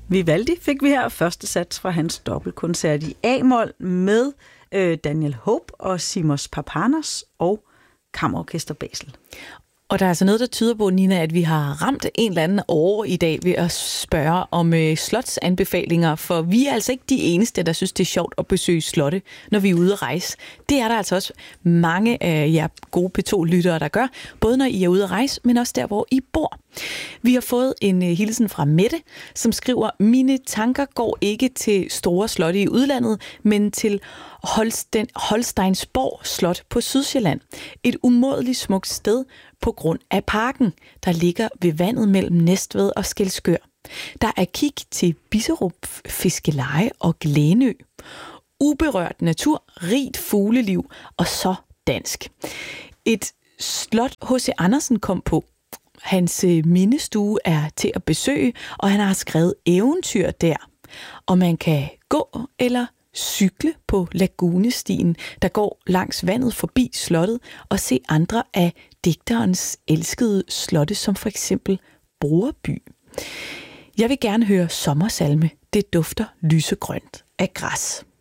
Vivaldi fik vi her første sats fra hans dobbeltkoncert i A-mol med Daniel Hope og Simos Papanos og Kammerorkester Basel. Og der er altså noget, der tyder på, Nina, at vi har ramt en eller anden år i dag ved at spørge om slotsanbefalinger, for vi er altså ikke de eneste, der synes, det er sjovt at besøge slotte, når vi er ude at rejse. Det er der altså også mange af jer gode P2-lyttere, der gør, både når I er ude at rejse, men også der, hvor I bor. Vi har fået en hilsen fra Mette, som skriver: mine tanker går ikke til store slotte i udlandet, men til Holsteinsborg Slot på Sydsjælland. Et umådeligt smukt sted på grund af parken, der ligger ved vandet mellem Næstved og Skælskør. Der er kig til Bisserup Fiskeleje og Glænø. Uberørt natur, rigt fugleliv og så dansk. Et slot H.C. Andersen kom på. Hans mindestue er til at besøge, og han har skrevet eventyr der. Og man kan gå eller cykle på Lagunestien, der går langs vandet forbi slottet, og se andre af digterens elskede slotte, som for eksempel Borreby. Jeg vil gerne høre Sommersalme. Det dufter lysegrønt af græs.